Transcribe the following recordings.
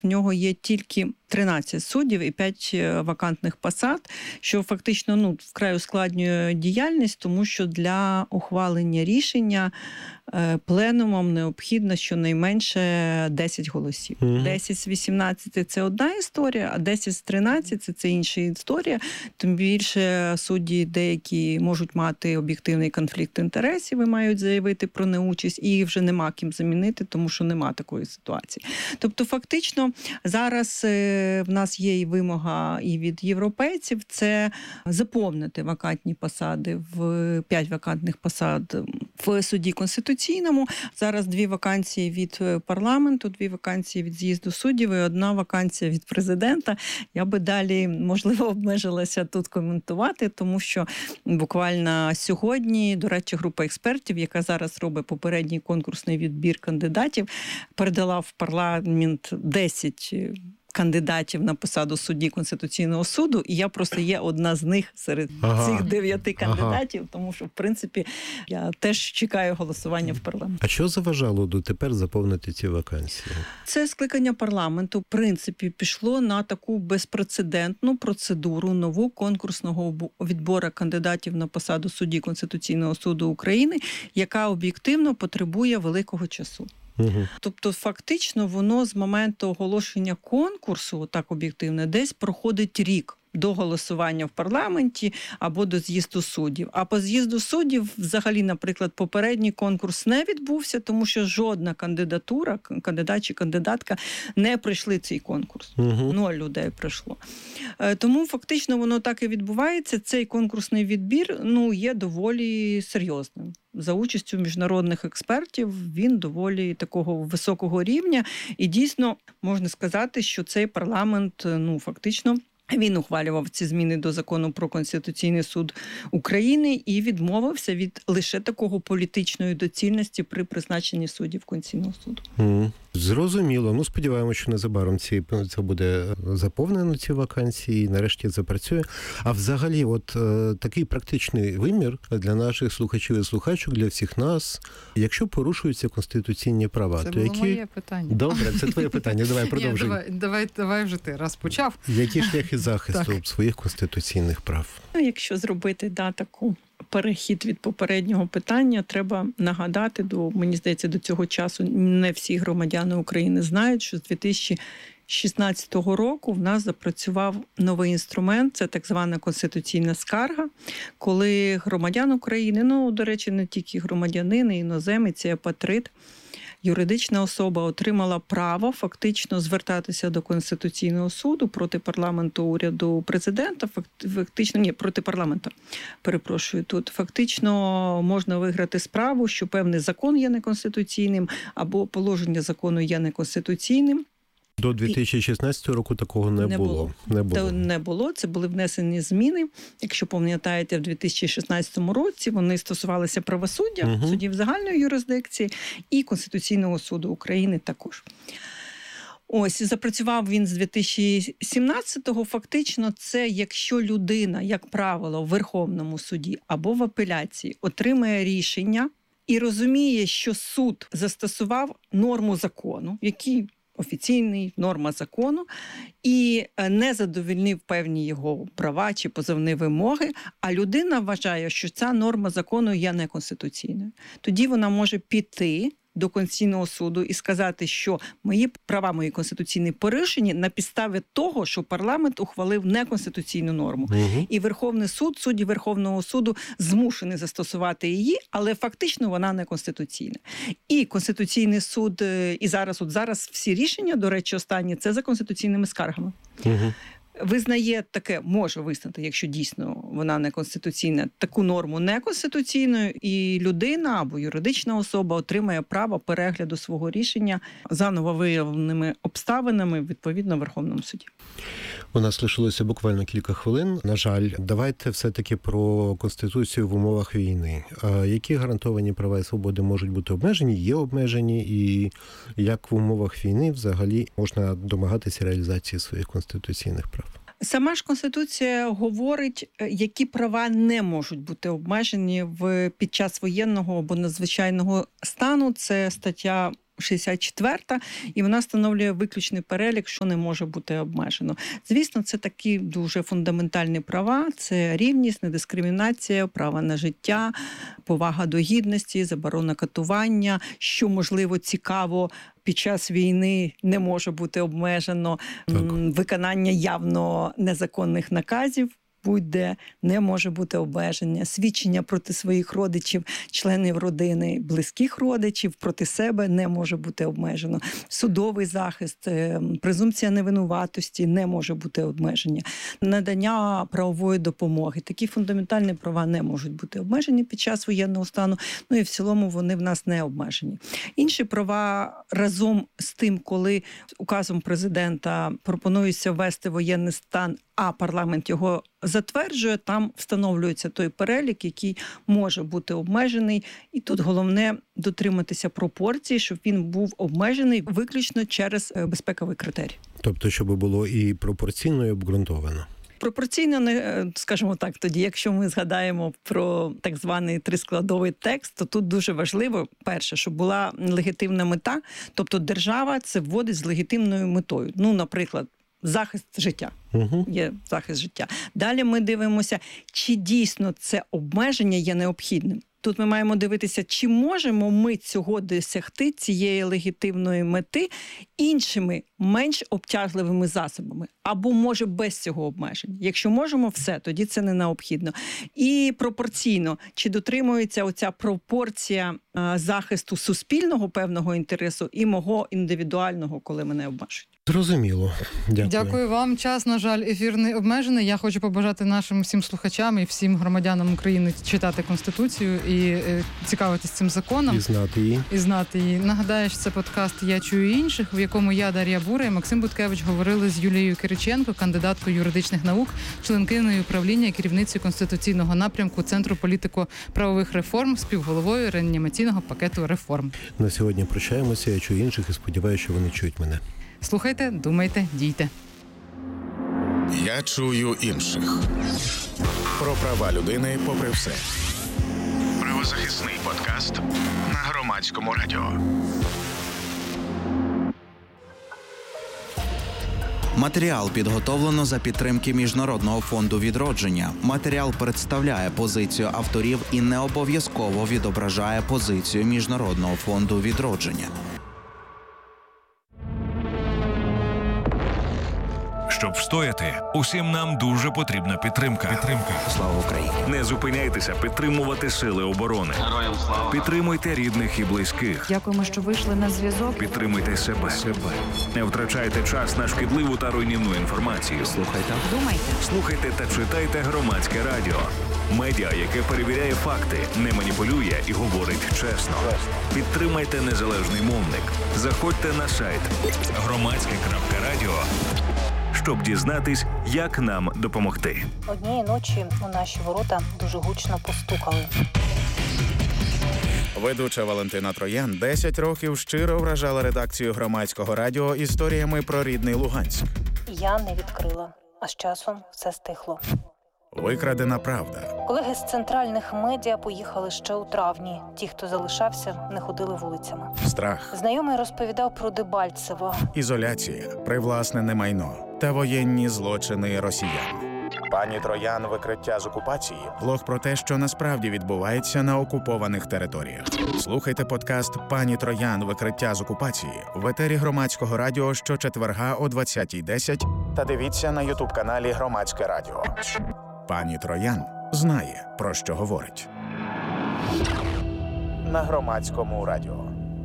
В нього є тільки 13 суддів і 5 вакантних посад, що фактично вкрай ускладнює діяльність, тому що для ухвалення рішення пленумом необхідно щонайменше 10 голосів. 10 з 18 – це одна історія, а 10 з 13 – це інша історія. Тим більше судді деякі можуть мати об'єктивний конфлікт інтересів і мають заявити про неучасть, і їх вже нема ким замінити, тому що нема такої ситуації. Тобто фактично зараз в нас є і вимога і від європейців – це заповнити вакантні посади, 5 вакантних посад в суді Конституційному. Зараз 2 вакансії від парламенту, 2 вакансії від з'їзду суддів і 1 вакансія від президента. Я би далі, можливо, обмежилася тут коментувати, тому що буквально сьогодні, до речі, група експертів, яка зараз робить попередній конкурсний відбір кандидатів, передала в парламент 10 кандидатів на посаду судді Конституційного суду, і я просто є одна з них серед цих 9 кандидатів, тому що, в принципі, я теж чекаю голосування в парламенті. А що заважало дотепер заповнити ці вакансії? Це скликання парламенту, в принципі, пішло на таку безпрецедентну процедуру нову конкурсного відбору кандидатів на посаду судді Конституційного суду України, яка об'єктивно потребує великого часу. Тобто, фактично, воно з моменту оголошення конкурсу, так об'єктивно, десь проходить рік до голосування в парламенті або до з'їзду суддів. А по з'їзду суддів, взагалі, наприклад, попередній конкурс не відбувся, тому що жодна кандидатура, кандидат чи кандидатка не пройшли цей конкурс. 0 людей пройшло. Тому фактично воно так і відбувається. Цей конкурсний відбір, є доволі серйозним. За участю міжнародних експертів він доволі такого високого рівня. І дійсно можна сказати, що цей парламент, фактично, він ухвалював ці зміни до Закону про Конституційний суд України і відмовився від лише такого політичної доцільності при призначенні суддів Конституційного суду. Зрозуміло. Сподіваємося, що незабаром це буде заповнено, ці вакансії, і нарешті запрацює. А взагалі, такий практичний вимір для наших слухачів і слухачок, для всіх нас, якщо порушуються конституційні права, це то було моє питання. Добре, це твоє питання. Давай продовжуй. Давай вже ти, раз почав. Які шляхи захисту своїх конституційних прав? Якщо зробити таку перехід від попереднього питання, треба нагадати, мені здається, до цього часу не всі громадяни України знають, що з 2016 року в нас запрацював новий інструмент, це так звана конституційна скарга, коли громадян України, до речі, не тільки громадянин, іноземець, і апатрид, юридична особа отримала право фактично звертатися до Конституційного суду проти парламенту, уряду, президента, проти парламенту, тут. Фактично можна виграти справу, що певний закон є неконституційним або положення закону є неконституційним. До 2016 року такого не було. Не було. Це були внесені зміни. Якщо пам'ятаєте, в 2016 році вони стосувалися правосуддя, судів загальної юрисдикції і Конституційного суду України також. Запрацював він з 2017-го. Фактично, це якщо людина, як правило, в Верховному суді або в апеляції отримає рішення і розуміє, що суд застосував норму закону, який офіційний, норма закону, і не задовольнив певні його права чи позовні вимоги, а людина вважає, що ця норма закону є неконституційною. Тоді вона може піти до Конституційного суду і сказати, що мої права, мої конституційні порушені на підставі того, що парламент ухвалив неконституційну норму. І Верховний суд, судді Верховного суду змушені застосувати її, але фактично вона неконституційна. І Конституційний суд, і зараз всі рішення, до речі, останні, це за конституційними скаргами. Визнає таке, може визнати, якщо дійсно вона неконституційна, таку норму неконституційною, і людина або юридична особа отримає право перегляду свого рішення за нововиявленими обставинами, відповідно, в Верховному суді. У нас лишилося буквально кілька хвилин. На жаль, давайте все-таки про Конституцію в умовах війни. Які гарантовані права і свободи можуть бути обмежені, є обмежені, і як в умовах війни взагалі можна домагатися реалізації своїх конституційних прав? Сама ж Конституція говорить, які права не можуть бути обмежені під час воєнного або надзвичайного стану. Це стаття 64-та, і вона встановлює виключний перелік, що не може бути обмежено. Звісно, це такі дуже фундаментальні права, це рівність, недискримінація, право на життя, повага до гідності, заборона катування, що, можливо, цікаво, під час війни не може бути обмежено, виконання явно незаконних наказів, будь-де не може бути обмеження, свідчення проти своїх родичів, членів родини, близьких родичів, проти себе не може бути обмежено. Судовий захист, презумпція невинуватості не може бути обмеження. Надання правової допомоги. Такі фундаментальні права не можуть бути обмежені під час воєнного стану, ну і в цілому вони в нас не обмежені. Інші права разом з тим, коли указом президента пропонується ввести воєнний стан, а парламент його затверджує, там встановлюється той перелік, який може бути обмежений. І тут головне дотриматися пропорцій, щоб він був обмежений виключно через безпековий критерій. Тобто, щоб було і пропорційно, і обґрунтовано. Пропорційно, скажімо так, тоді, якщо ми згадаємо про так званий трискладовий текст, то тут дуже важливо, перше, щоб була легітимна мета, тобто держава це вводить з легітимною метою. Ну, наприклад, захист життя. Є захист життя. Далі ми дивимося, чи дійсно це обмеження є необхідним. Тут ми маємо дивитися, чи можемо ми цього досягти, цієї легітимної мети, іншими, менш обтяжливими засобами. Або, може, без цього обмеження. Якщо можемо, все, тоді це не необхідно. І пропорційно, чи дотримується оця пропорція захисту суспільного певного інтересу і мого індивідуального, коли мене обмежують. Зрозуміло. Дякую. Дякую вам. Час, на жаль, ефірний обмежений. Я хочу побажати нашим всім слухачам і всім громадянам України читати Конституцію і цікавитись цим законом. І знати її. Нагадаю, що це подкаст «Я чую інших», в якому я, Дар'я Бура і Максим Буткевич говорили з Юлією Кириченко, кандидаткою юридичних наук, членкиною управління і керівницею конституційного напрямку Центру політико-правових реформ, співголовою реанімаційного пакету реформ. На сьогодні прощаємося. Я чую інших і сподіваюся, що вони чують мене. Слухайте, думайте, дійте. Я чую інших. Про права людини попри все. Правозахисний подкаст на Громадському радіо. Матеріал підготовлено за підтримки Міжнародного фонду відродження. Матеріал представляє позицію авторів і не обов'язково відображає позицію Міжнародного фонду відродження. Щоб встояти, усім нам дуже потрібна підтримка. Слава Україні! Не зупиняйтеся підтримувати сили оборони. Героям слава! Підтримуйте рідних і близьких. Дякуємо, що вийшли на зв'язок. Підтримуйте себе. Не втрачайте час на шкідливу та руйнівну інформацію. Слухайте та читайте Громадське радіо. Медіа, яке перевіряє факти, не маніпулює і говорить чесно. Підтримайте незалежний мовник. Заходьте на сайт громадське.радіо, щоб дізнатись, як нам допомогти. Однієї ночі у наші ворота дуже гучно постукали. Ведуча Валентина Троян 10 років щиро вражала редакцію Громадського радіо історіями про рідний Луганськ. Я не відкрила, а з часом все стихло. Викрадена правда. Колеги з центральних медіа поїхали ще у травні. Ті, хто залишався, не ходили вулицями. Страх. Знайомий розповідав про Дебальцево. Ізоляція, привласнене майно та воєнні злочини росіян. Пані Троян «Викриття з окупації» – блог про те, що насправді відбувається на окупованих територіях. Слухайте подкаст «Пані Троян. Викриття з окупації» в етері Громадського радіо щочетверга о 20:10 та дивіться на ютуб-каналі Громадське радіо. Пані Троян знає, про що говорить. На Громадському радіо.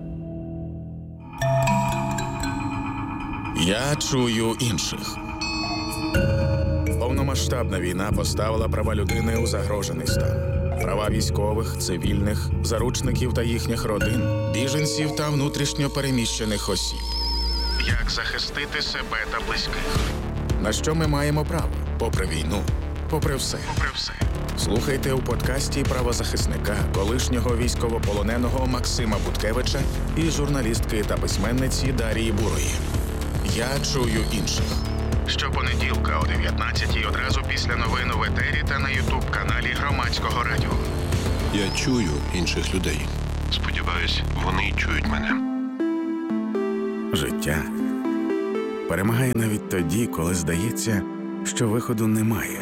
Я чую інших. Повномасштабна війна поставила права людини у загрожений стан. Права військових, цивільних, заручників та їхніх родин, біженців та внутрішньо переміщених осіб. Як захистити себе та близьких? На що ми маємо право? Попри війну, попри все. Слухайте у подкасті правозахисника, колишнього військовополоненого Максима Буткевича і журналістки та письменниці Дарії Бурої. Я чую інших. Щопонеділка о 19:00 одразу після новин у етері та на ютуб-каналі Громадського радіо. Я чую інших людей. Сподіваюсь, вони чують мене. життя перемагає навіть тоді, коли здається, що виходу немає.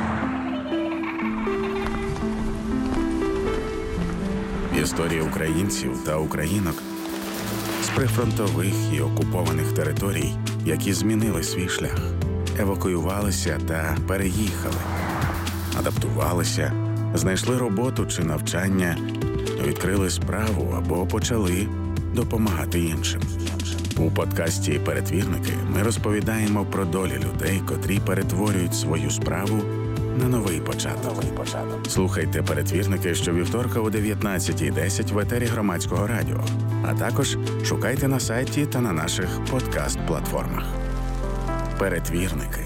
Історії українців та українок з прифронтових і окупованих територій, які змінили свій шлях, евакуювалися та переїхали, адаптувалися, знайшли роботу чи навчання, відкрили справу або почали допомагати іншим. У подкасті «Перетвірники» ми розповідаємо про долі людей, котрі перетворюють свою справу на новий початок. Слухайте «Перетвірники» щовівторка о 19:10 в етері Громадського радіо, а також шукайте на сайті та на наших подкаст-платформах. «Перетвірники».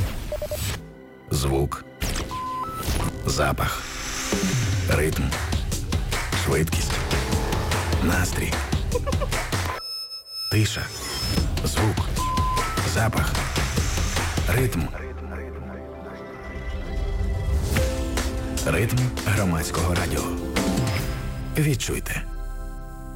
Звук, запах, ритм, швидкість, настрій, тиша, звук, запах, ритм. Ритм Громадського радіо. Відчуйте.